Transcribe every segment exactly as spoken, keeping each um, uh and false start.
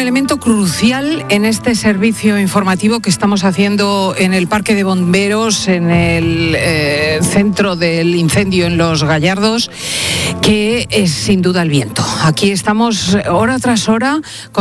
elemento crucial en este servicio informativo que estamos haciendo en el Parque de Bomberos, en el eh, centro del incendio en Los Gallardos, que es sin duda el viento. Aquí estamos hora tras hora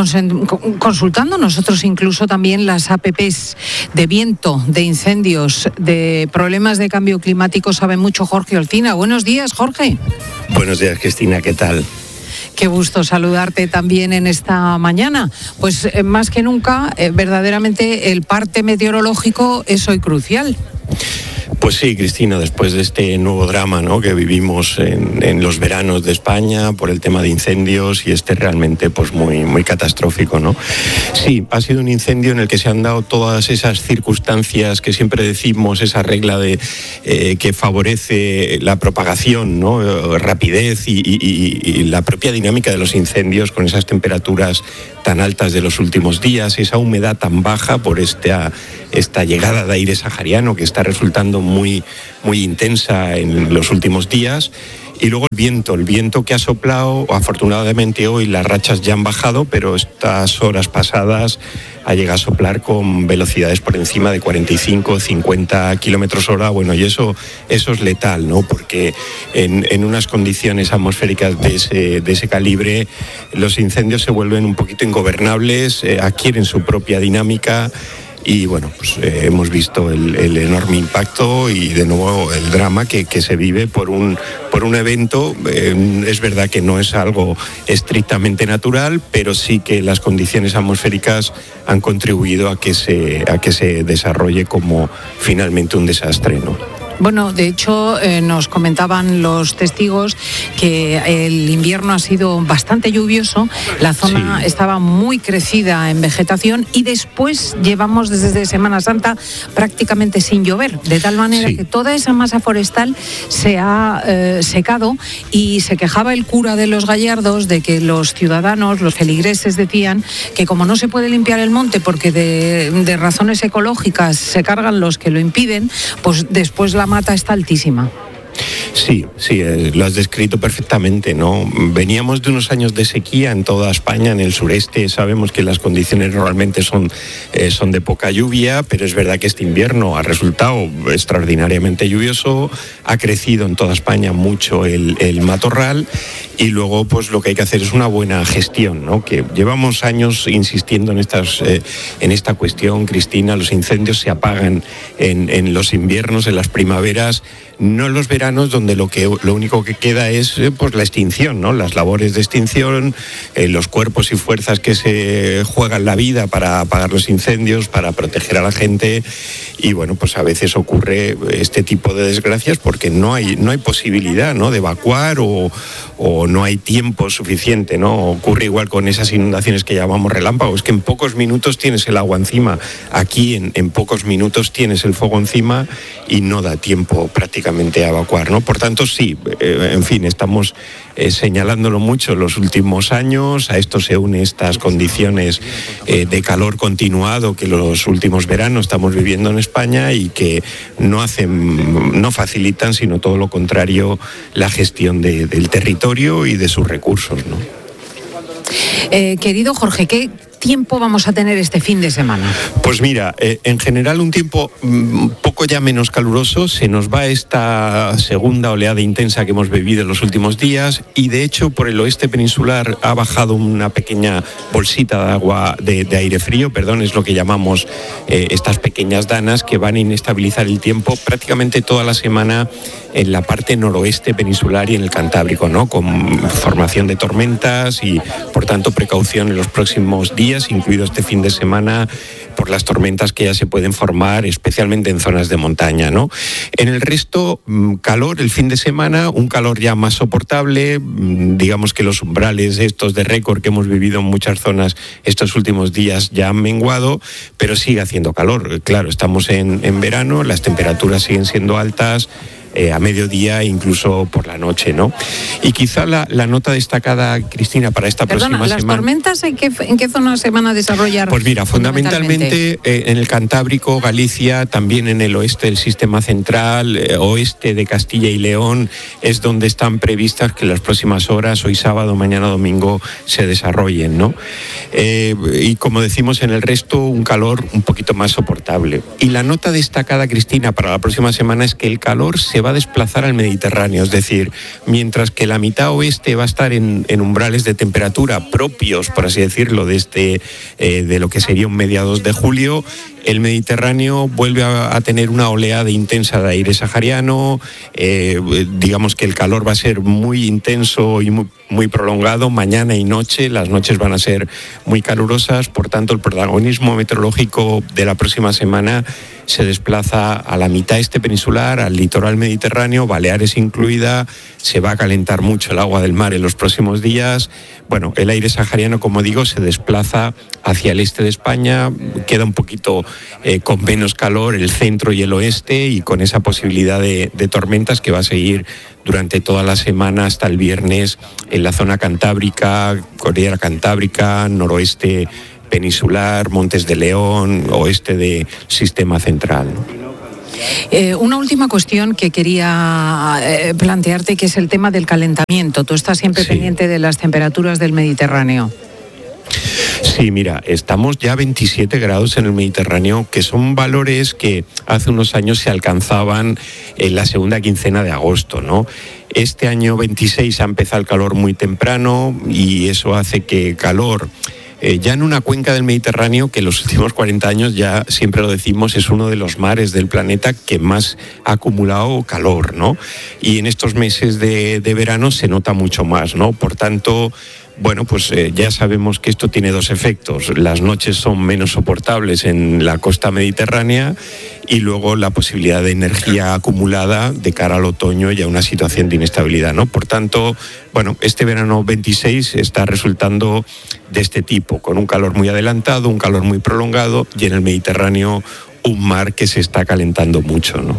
consultando nosotros incluso también las A P Pes de viento, de incendios, de problemas de cambio climático. Sabe mucho Jorge Olcina. Buenos días, Jorge. Buenos días, Cristina, ¿qué tal? Qué gusto saludarte también en esta mañana. Pues eh, más que nunca, eh, verdaderamente el parte meteorológico es hoy crucial. Pues sí, Cristina, después de este nuevo drama, ¿no?, que vivimos en, en los veranos de España por el tema de incendios, y este realmente pues muy, muy catastrófico, ¿no? Sí, ha sido un incendio en el que se han dado todas esas circunstancias que siempre decimos, esa regla de eh, que favorece la propagación, ¿no?, rapidez y, y, y la propia dinámica de los incendios con esas temperaturas tan altas de los últimos días, esa humedad tan baja por esta, esta llegada de aire sahariano que está resultando muy, muy intensa en los últimos días. Y luego el viento, el viento que ha soplado, afortunadamente hoy las rachas ya han bajado, pero estas horas pasadas ha llegado a soplar con velocidades por encima de cuarenta y cinco, cincuenta kilómetros hora. Bueno, y eso, eso es letal, ¿no? Porque en, en unas condiciones atmosféricas de ese, de ese calibre, los incendios se vuelven un poquito ingobernables, eh, adquieren su propia dinámica. Y bueno, pues eh, hemos visto el, el enorme impacto y de nuevo el drama que, que se vive por un, por un evento. Eh, es verdad que no es algo estrictamente natural, pero sí que las condiciones atmosféricas han contribuido a que se, a que se desarrolle como finalmente un desastre, ¿no? Bueno, de hecho, eh, nos comentaban los testigos que el invierno ha sido bastante lluvioso, la zona sí. estaba muy crecida en vegetación y después llevamos desde Semana Santa prácticamente sin llover, de tal manera sí. que toda esa masa forestal se ha eh, secado, y se quejaba el cura de Los Gallardos de que los ciudadanos, los feligreses, decían que como no se puede limpiar el monte porque de, de razones ecológicas se cargan los que lo impiden, pues después la mata está altísima. Sí, sí, eh, lo has descrito perfectamente, ¿no? Veníamos de unos años de sequía en toda España, en el sureste. Sabemos que las condiciones normalmente son, eh, son de poca lluvia, pero es verdad que este invierno ha resultado extraordinariamente lluvioso, ha crecido en toda España mucho el, el matorral, y luego pues lo que hay que hacer es una buena gestión, ¿no? Que llevamos años insistiendo en, estas, eh, en esta cuestión, Cristina. Los incendios se apagan en, en los inviernos, en las primaveras, no en los veranos, donde lo que lo único que queda es eh, pues la extinción, ¿no? Las labores de extinción, eh, los cuerpos y fuerzas que se juegan la vida para apagar los incendios, para proteger a la gente. Y bueno, pues a veces ocurre este tipo de desgracias porque no hay no hay posibilidad, ¿no?, de evacuar, o, o no hay tiempo suficiente, ¿no? Ocurre igual con esas inundaciones que llamamos relámpagos, que en pocos minutos tienes el agua encima. Aquí en, en pocos minutos tienes el fuego encima y no da tiempo prácticamente a evacuar, ¿no? Por tanto, sí, eh, en fin, estamos eh, señalándolo mucho en los últimos años. A esto se unen estas condiciones eh, de calor continuado que los últimos veranos estamos viviendo en España, y que no hacen, no facilitan, sino todo lo contrario, la gestión de, del territorio y de sus recursos, ¿no? Eh, querido Jorge, ¿qué tiempo vamos a tener este fin de semana? Pues mira, eh, en general un tiempo un poco ya menos caluroso. Se nos va esta segunda oleada intensa que hemos vivido en los últimos días, y de hecho por el oeste peninsular ha bajado una pequeña bolsita de agua, de, de aire frío, perdón, es lo que llamamos eh, estas pequeñas danas que van a inestabilizar el tiempo prácticamente toda la semana en la parte noroeste peninsular y en el Cantábrico, ¿no? Con formación de tormentas y por tanto precaución en los próximos días, incluido este fin de semana, por las tormentas que ya se pueden formar, especialmente en zonas de montaña, ¿no? En el resto, calor el fin de semana, un calor ya más soportable. Digamos que los umbrales estos de récord que hemos vivido en muchas zonas estos últimos días ya han menguado, pero sigue haciendo calor. Claro, estamos en, en verano, las temperaturas siguen siendo altas. eh, a mediodía e incluso por la noche, ¿no? Y quizá la, la nota destacada, Cristina, para esta Perdona, próxima ¿las semana... tormentas en qué, en qué zona se van a desarrollar? Pues mira, fundamentalmente eh, en el Cantábrico, Galicia, también en el oeste del sistema central, eh, oeste de Castilla y León, es donde están previstas que las próximas horas, hoy sábado, mañana domingo, se desarrollen, ¿no? Eh, y como decimos, en el resto un calor un poquito más soportable. Y la nota destacada, Cristina, para la próxima semana es que el calor se va a desplazar al Mediterráneo, es decir, mientras que la mitad oeste va a estar en, en umbrales de temperatura propios, por así decirlo, de, este, eh, de lo que sería un mediados de julio, el Mediterráneo vuelve a, a tener una oleada intensa de aire sahariano, eh, digamos que el calor va a ser muy intenso y muy, muy prolongado, mañana y noche, las noches van a ser muy calurosas, por tanto el protagonismo meteorológico de la próxima semana se desplaza a la mitad este peninsular, al litoral mediterráneo, Baleares incluida, se va a calentar mucho el agua del mar en los próximos días. Bueno, el aire sahariano, como digo, se desplaza hacia el este de España, queda un poquito eh, con menos calor el centro y el oeste y con esa posibilidad de, de tormentas que va a seguir durante toda la semana hasta el viernes en la zona cantábrica, Cordillera Cantábrica, noroeste peninsular, Montes de León, oeste del sistema central. Eh, una última cuestión que quería eh, plantearte, que es el tema del calentamiento. Tú estás siempre sí. pendiente de las temperaturas del Mediterráneo. Sí, mira, estamos ya a veintisiete grados en el Mediterráneo, que son valores que hace unos años se alcanzaban en la segunda quincena de agosto, ¿no? Este año veintiséis ha empezado el calor muy temprano y eso hace que calor... Eh, ya en una cuenca del Mediterráneo que en los últimos cuarenta años, ya siempre lo decimos, es uno de los mares del planeta que más ha acumulado calor, ¿no? Y en estos meses de, de verano se nota mucho más, ¿no? Por tanto, bueno, pues eh, ya sabemos que esto tiene dos efectos. Las noches son menos soportables en la costa mediterránea y luego la posibilidad de energía acumulada de cara al otoño y a una situación de inestabilidad, ¿no? Por tanto, bueno, este verano veintiséis está resultando de este tipo, con un calor muy adelantado, un calor muy prolongado y en el Mediterráneo un mar que se está calentando mucho, ¿no?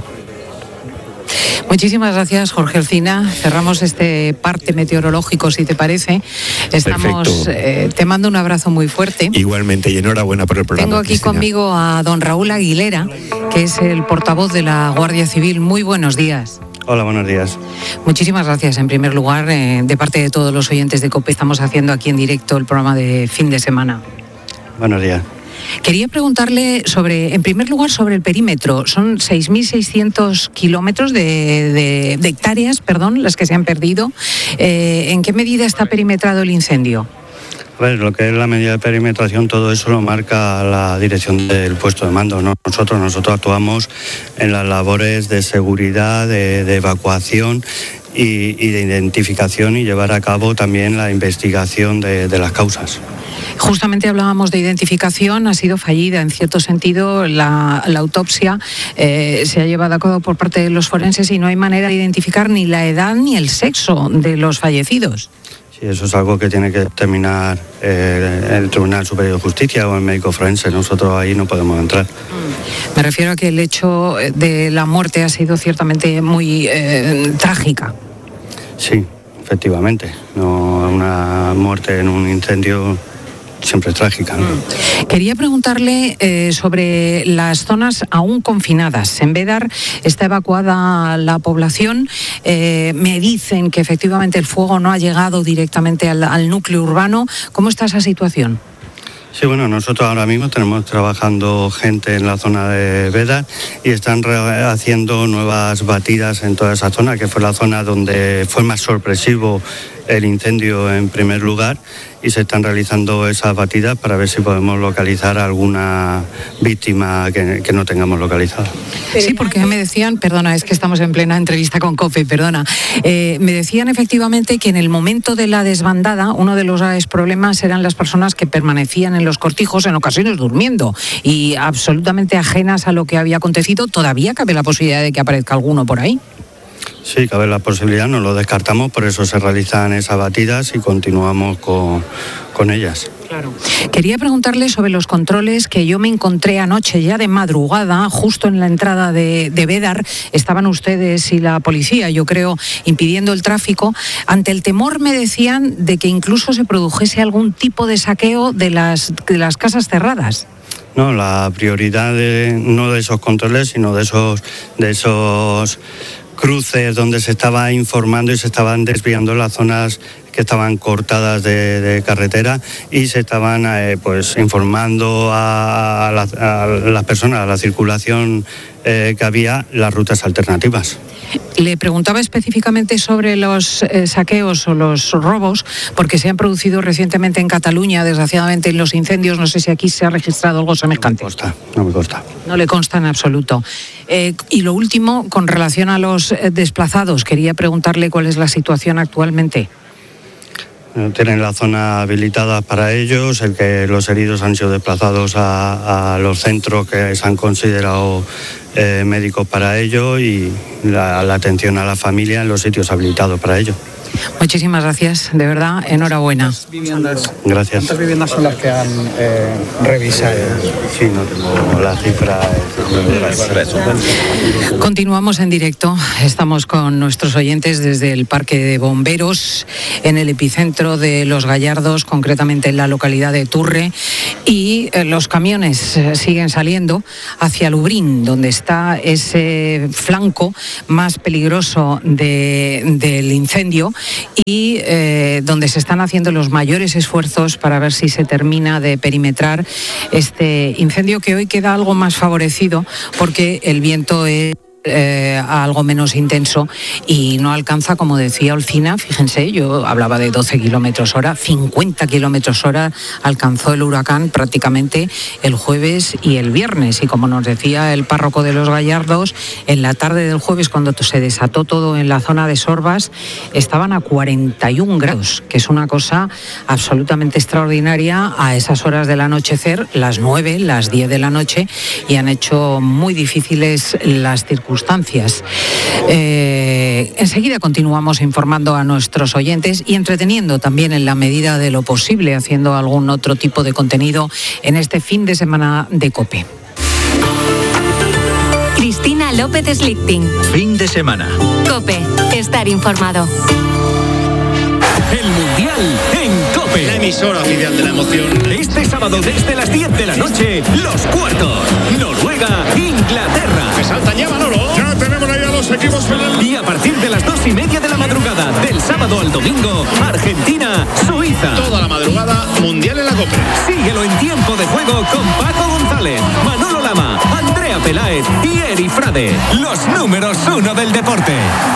Muchísimas gracias, Jorge Alsina. Cerramos este parte meteorológico, si te parece. Estamos, eh, te mando un abrazo muy fuerte. Igualmente, y enhorabuena por el programa. Tengo aquí Cristina. conmigo a don Raúl Aguilera, que es el portavoz de la Guardia Civil. Muy buenos días. Hola, buenos días. Muchísimas gracias, en primer lugar, eh, de parte de todos los oyentes de COPE. Estamos haciendo aquí en directo el programa de fin de semana. Buenos días. Quería preguntarle sobre, en primer lugar, sobre el perímetro. Son seis mil seiscientos kilómetros de, de, de hectáreas, perdón, las que se han perdido. Eh, ¿En qué medida está perimetrado el incendio? A ver, lo que es la medida de perimetración, todo eso lo marca la dirección del puesto de mando, ¿no? Nosotros, nosotros actuamos en las labores de seguridad, de, de evacuación y, y de identificación y llevar a cabo también la investigación de, de las causas. Justamente hablábamos de identificación, ha sido fallida en cierto sentido la, la autopsia, eh, se ha llevado a cabo por parte de los forenses y no hay manera de identificar ni la edad ni el sexo de los fallecidos. Sí, eso es algo que tiene que determinar eh, el Tribunal Superior de Justicia o el médico forense. Nosotros ahí no podemos entrar. Me refiero a que el hecho de la muerte ha sido ciertamente muy eh, trágica. Sí, efectivamente. No, una muerte en un incendio siempre es trágica, ¿no? Quería preguntarle eh, sobre las zonas aún confinadas. En Bédar está evacuada la población. Eh, me dicen que efectivamente el fuego no ha llegado directamente al, al núcleo urbano. ¿Cómo está esa situación? Sí, bueno, nosotros ahora mismo tenemos trabajando gente en la zona de Bédar y están haciendo nuevas batidas en toda esa zona, que fue la zona donde fue más sorpresivo el incendio en primer lugar, y se están realizando esas batidas para ver si podemos localizar alguna víctima que, que no tengamos localizada. Sí, porque me decían, perdona, es que estamos en plena entrevista con COPE, perdona, eh, me decían efectivamente que en el momento de la desbandada uno de los graves problemas eran las personas que permanecían en los cortijos, en ocasiones durmiendo y absolutamente ajenas a lo que había acontecido. ¿Todavía cabe la posibilidad de que aparezca alguno por ahí? Sí, cabe la posibilidad, no lo descartamos, por eso se realizan esas batidas y continuamos con, con ellas. Claro. Quería preguntarle sobre los controles que yo me encontré anoche ya de madrugada, justo en la entrada de, de Bédar. Estaban ustedes y la policía, yo creo, impidiendo el tráfico. Ante el temor, me decían, de que incluso se produjese algún tipo de saqueo de las, de las casas cerradas. No, la prioridad de, no de esos controles, sino de esos, de esos cruces donde se estaba informando y se estaban desviando las zonas que estaban cortadas de, de carretera y se estaban eh, pues informando a, a, la, a las personas, a la circulación eh, que había, las rutas alternativas. Le preguntaba específicamente sobre los eh, saqueos o los robos, porque se han producido recientemente en Cataluña, desgraciadamente, en los incendios. No sé si aquí se ha registrado algo semejante. No me consta, no me consta. No le consta en absoluto. Eh, y lo último, con relación a los eh, desplazados, quería preguntarle cuál es la situación actualmente. Tienen la zona habilitada para ellos, el que los heridos han sido desplazados a, a los centros que se han considerado eh, médicos para ello y la, la atención a la familia en los sitios habilitados para ello. Muchísimas gracias, de verdad, enhorabuena. Viviendas, Gracias. ¿Cuántas viviendas son las que han eh, revisado? Sí, no tengo la cifra. Continuamos en directo, estamos con nuestros oyentes desde el Parque de Bomberos, en el epicentro de Los Gallardos, concretamente en la localidad de Turre, y eh, los camiones eh, siguen saliendo hacia Lubrín, donde está ese flanco más peligroso de, del incendio, y eh, donde se están haciendo los mayores esfuerzos para ver si se termina de perimetrar este incendio, que hoy queda algo más favorecido porque el viento es Eh, algo menos intenso y no alcanza, como decía Olcina, fíjense, yo hablaba de doce kilómetros hora, cincuenta kilómetros hora alcanzó el huracán prácticamente el jueves y el viernes, y como nos decía el párroco de Los Gallardos, en la tarde del jueves, cuando se desató todo en la zona de Sorbas, estaban a cuarenta y un grados, que es una cosa absolutamente extraordinaria a esas horas del anochecer, las nueve, las diez de la noche, y han hecho muy difíciles las circunstancias. Eh, enseguida continuamos informando a nuestros oyentes y entreteniendo también en la medida de lo posible, haciendo algún otro tipo de contenido en este fin de semana de COPE. Cristina López Slichting. Fin de semana. COPE. Estar informado. El Mundial en COPE. La emisora oficial de la emoción. Este sábado desde las diez de la noche, los cuartos. Noruega, Inglaterra. Que saltan ya, Manolo. Ya tenemos ahí a los equipos finales. Y a partir de las dos y media de la madrugada, del sábado al domingo, Argentina, Suiza. Toda la madrugada, Mundial en la COPE. Síguelo en tiempo de juego con Paco González, Manolo Lama, Andrea Peláez y Eri Frade. Los números uno del deporte.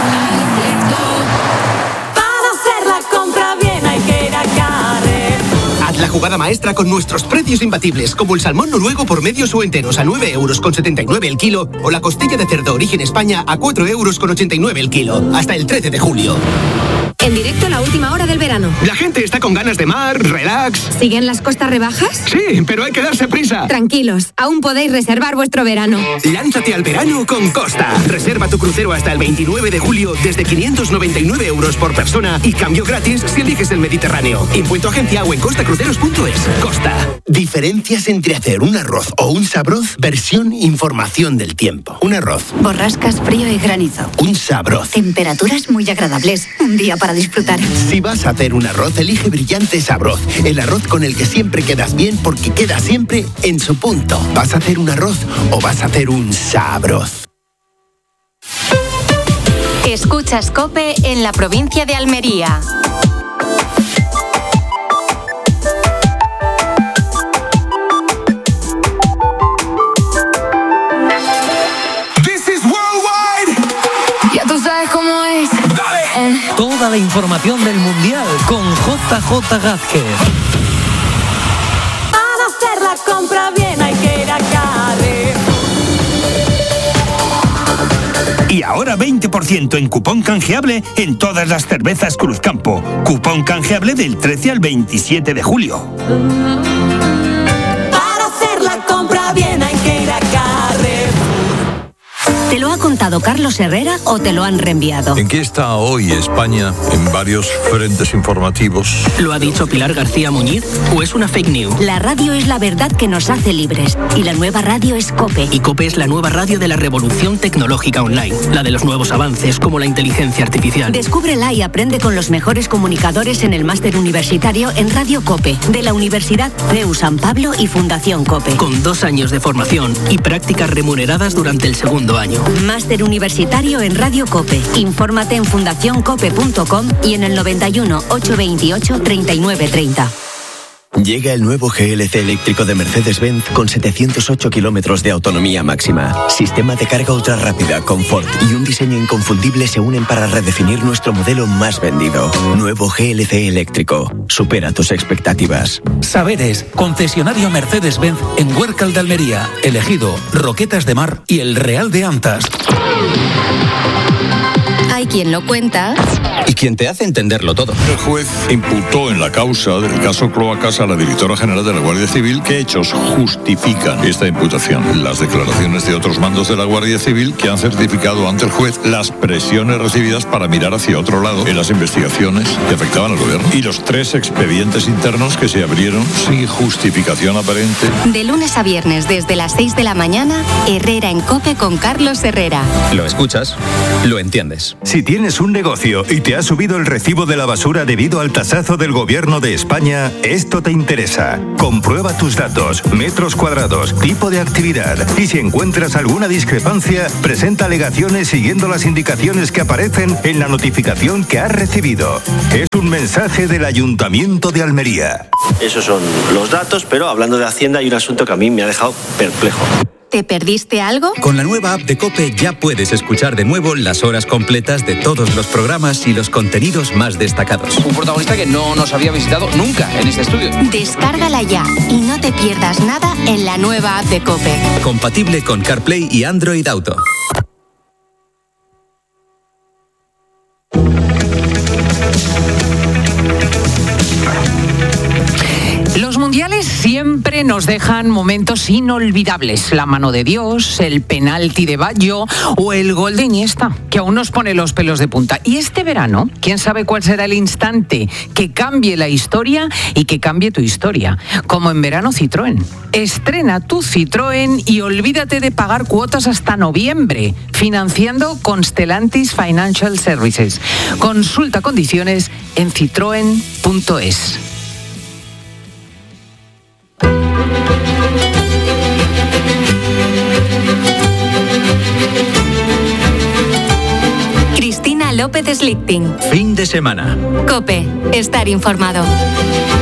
La jugada maestra con nuestros precios imbatibles, como el salmón noruego por medios o enteros a nueve euros con setenta y nueve el kilo, o la costilla de cerdo origen España a cuatro euros con ochenta y nueve el kilo, hasta el trece de julio. En directo, la última hora del verano. La gente está con ganas de mar, relax. ¿Siguen las costas rebajas? Sí, pero hay que darse prisa. Tranquilos, aún podéis reservar vuestro verano. Lánzate al verano con Costa. Reserva tu crucero hasta el veintinueve de julio desde quinientos noventa y nueve euros por persona y cambio gratis si eliges el Mediterráneo. Impuesto agencia o en costacruceros punto es. Costa. Diferencias entre hacer un arroz o un sabroz. Versión información del tiempo. Un arroz. Borrascas, frío y granizo. Un sabroz. Temperaturas muy agradables. Un día para disfrutar. Si vas a hacer un arroz, elige Brillante Sabroz. El arroz con el que siempre quedas bien porque queda siempre en su punto. ¿Vas a hacer un arroz o vas a hacer un sabroz? Escuchas COPE en la provincia de Almería. Toda la información del Mundial con J J Gázquez. Para hacer la compra bien hay que ir a Carrefour. Y ahora veinte por ciento en cupón canjeable en todas las cervezas Cruzcampo. Cupón canjeable del trece al veintisiete de julio. Para hacer la compra bien hay que ir a Carrefour. ¿Te lo ha contado Carlos Herrera o te lo han reenviado? ¿En qué está hoy España en varios frentes informativos? ¿Lo ha dicho Pilar García Muñiz o es una fake news? La radio es la verdad que nos hace libres y la nueva radio es COPE. Y COPE es la nueva radio de la revolución tecnológica online, la de los nuevos avances como la inteligencia artificial. Descúbrela y aprende con los mejores comunicadores en el máster universitario en Radio COPE, de la Universidad C E U San Pablo y Fundación COPE. Con dos años de formación y prácticas remuneradas durante el segundo año. Máster universitario en Radio COPE. Infórmate en fundación cope punto com y en el noventa y uno, ochocientos veintiocho, treinta y nueve treinta. Llega el nuevo G L C eléctrico de Mercedes-Benz con setecientos ocho kilómetros de autonomía máxima. Sistema de carga ultra rápida, confort y un diseño inconfundible se unen para redefinir nuestro modelo más vendido. Nuevo G L C eléctrico. Supera tus expectativas. Saberes, concesionario Mercedes-Benz en Huércal de Almería, Elegido, Roquetas de Mar y El Real de Antas. Hay quien lo cuenta y quien te hace entenderlo todo. El juez imputó en la causa del caso Cloacas a la directora general de la Guardia Civil. ¿Qué hechos justifican esta imputación? Las declaraciones de otros mandos de la Guardia Civil que han certificado ante el juez las presiones recibidas para mirar hacia otro lado en las investigaciones que afectaban al gobierno y los tres expedientes internos que se abrieron sin justificación aparente. De lunes a viernes desde las seis de la mañana, Herrera en COPE con Carlos Herrera. Lo escuchas, lo entiendes. Si tienes un negocio y te ha subido el recibo de la basura debido al tasazo del Gobierno de España, esto te interesa. Comprueba tus datos, metros cuadrados, tipo de actividad y si encuentras alguna discrepancia, presenta alegaciones siguiendo las indicaciones que aparecen en la notificación que has recibido. Es un mensaje del Ayuntamiento de Almería. Esos son los datos, pero hablando de Hacienda hay un asunto que a mí me ha dejado perplejo. ¿Te perdiste algo? Con la nueva app de COPE ya puedes escuchar de nuevo las horas completas de todos los programas y los contenidos más destacados. Un protagonista que no nos había visitado nunca en este estudio. Descárgala ya y no te pierdas nada en la nueva app de COPE. Compatible con CarPlay y Android Auto. Los mundiales siempre nos dejan momentos inolvidables. La mano de Dios, el penalti de Baggio o el gol de Iniesta, que aún nos pone los pelos de punta. Y este verano, quién sabe cuál será el instante que cambie la historia y que cambie tu historia. Como en verano Citroën. Estrena tu Citroën y olvídate de pagar cuotas hasta noviembre, financiando con Stellantis Financial Services. Consulta condiciones en citroen punto es. Cristina López Slichting. Fin de semana. COPE. Estar informado.